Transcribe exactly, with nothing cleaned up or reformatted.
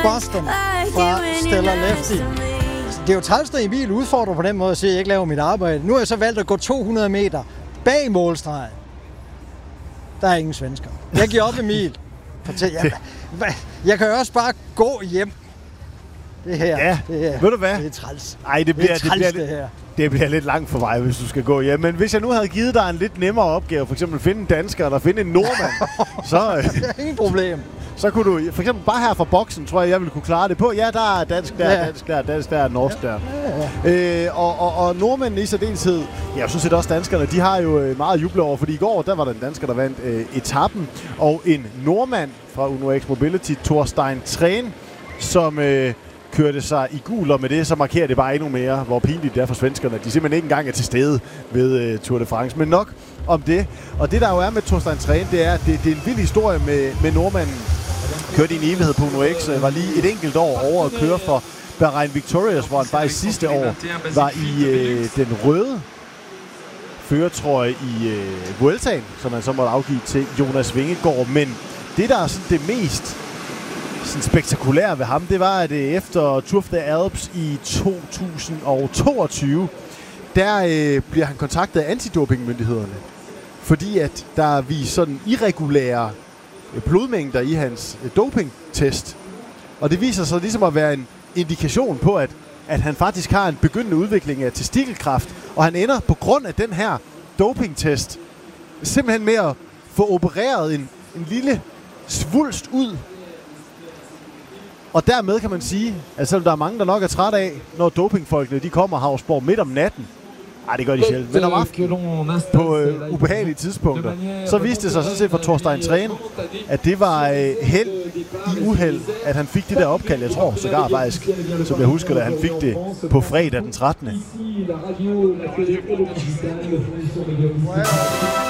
Boston fra Stellar Lefty. Det er jo træls, når Emil udfordrer på den måde at sige, at jeg ikke laver mit arbejde. Nu har jeg så valgt at gå to hundrede meter bag målstregen. Der er ingen svensker. Jeg giver op, Emil. Fortæl, jeg, jeg kan jo også bare gå hjem. Det her, ja, det er, ved du hvad? Det er træls. Ej, det bliver, det, er træls, det, bliver, det, her. det bliver lidt langt for mig, hvis du skal gå hjem. Men hvis jeg nu havde givet dig en lidt nemmere opgave, for eksempel finde en dansker eller finde en nordmand, så... det er ingen problem. Så kunne du, for eksempel bare her fra boksen, tror jeg, jeg ville kunne klare det på. Ja, der er dansk der, ja. dansk der, dansk der, norsk der. Ja, ja. Øh, og, og, og nordmændene i særdeleshed, ja, så set også danskerne, de har jo meget juble over, fordi i går, der var der en dansker, der vandt øh, etappen, og en nordmand fra Uno X Mobility, Thorstein Træn, som øh, kørte sig i gul, og med det, så markerer det bare endnu mere, hvor pinligt det er for svenskerne, at de simpelthen ikke engang er til stede ved øh, Tour de France. Men nok om det. Og det, der jo er med Thorstein Træn, det er, at det, det er en vild historie med, med nordmanden. Kørte i en evighed på Uno X, var lige et enkelt år over at køre for Bahrain Victorious, hvor han faktisk sidste år var i øh, den røde førertrøje i øh, Vueltaen, som han så måtte afgive til Jonas Vingegaard. Men det, der er sådan det mest sådan spektakulære ved ham, det var, at øh, efter Tour of the Alps i to tusind toogtyve, der øh, bliver han kontaktet af antidopingmyndighederne, fordi at der er vist sådan irregulære blodmængder i hans dopingtest. Og det viser sig ligesom at være en indikation på, at, at han faktisk har en begyndende udvikling af testikelkræft, og han ender på grund af den her dopingtest simpelthen med at få opereret en, en lille svulst ud. Og dermed kan man sige, at selvom der er mange, der nok er træt af, når dopingfolkene de kommer og Havsborg midt om natten, ej, det gør de sjældent, men om aftenen på øh, ubehagelige tidspunkter, så viste det sig sådan set for Thorstein Træn, at det var øh, held i uheld, at han fik det der opkald. Jeg tror sågar faktisk, som jeg husker det, at han fik det på fredag den trettende